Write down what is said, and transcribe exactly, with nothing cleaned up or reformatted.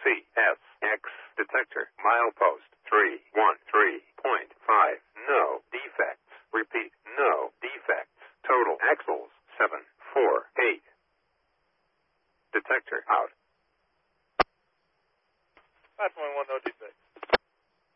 C S X detector milepost three one three point five. No defects. Repeat, no defects. Total axles seven four eight. Detector out. five twenty-one, no defects.